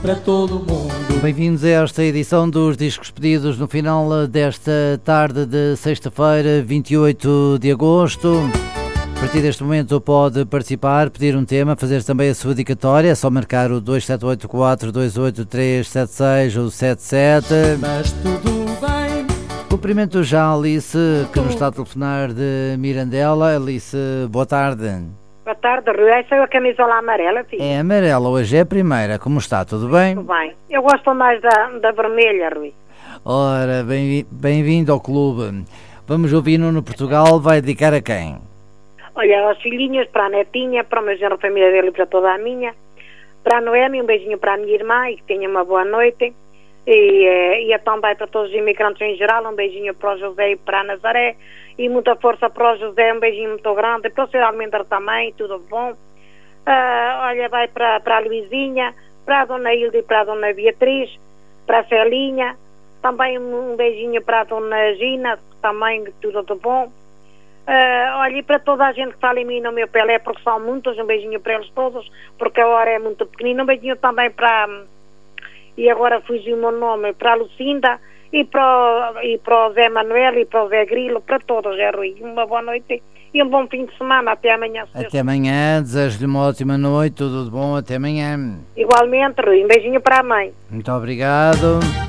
para todo mundo. Bem-vindos a esta edição dos Discos Pedidos no final desta tarde de sexta-feira, 28 de agosto. A partir deste momento pode participar, pedir um tema, fazer também a sua dedicatória. É só marcar o 2784 28376 ou 77. Mas tudo bem. Cumprimento já a Alice, que nos está a telefonar de Mirandela. Alice, boa tarde. Boa tarde, Rui. Essa é a camisola amarela, filho? É amarela, hoje é a primeira. Como está? Tudo bem? Tudo bem. Eu gosto mais da vermelha, Rui. Ora, bem-vindo ao clube. Vamos ouvir Nuno Portugal, vai dedicar a quem? Olha, aos filhinhos, para a netinha, para o meu genro, família dele e para toda a minha. Para a Noemi, um beijinho para a minha irmã e que tenha uma boa noite. E também para todos os imigrantes em geral, um beijinho para o José e para a Nazaré. E muita força para o José, um beijinho muito grande. Para o Sr. Almendra também, tudo bom. Olha, vai para a Luizinha, para a Dona Hilda e para a Dona Beatriz, para a Celinha. Também um beijinho para a Dona Gina, também tudo bom. Olha, e para toda a gente que fala em mim no meu Pelé, porque são muitos, um beijinho para eles todos, porque a hora é muito pequenina. Um beijinho também para, e agora fugiu o meu nome, para a Lucinda e para o Zé Manuel e para o Zé Grilo, para todos, é Rui. Uma boa noite e um bom fim de semana. Até amanhã. Até amanhã, desejo-lhe uma ótima noite, tudo de bom, até amanhã. Igualmente, Rui, um beijinho para a mãe. Muito obrigado.